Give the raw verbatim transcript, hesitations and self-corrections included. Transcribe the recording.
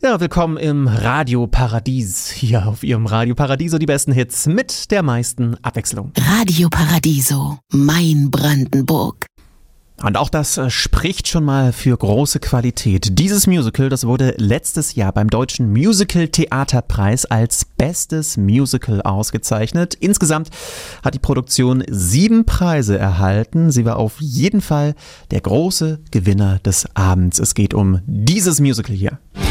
Ja, willkommen im Radio Paradies. Hier auf Ihrem Radio Paradiso die besten Hits mit der meisten Abwechslung. Radio Paradiso, mein Brandenburg. Und auch das äh, spricht schon mal für große Qualität. Dieses Musical, das wurde letztes Jahr beim Deutschen Musical-Theaterpreis als bestes Musical ausgezeichnet. Insgesamt hat die Produktion sieben Preise erhalten. Sie war auf jeden Fall der große Gewinner des Abends. Es geht um dieses Musical hier.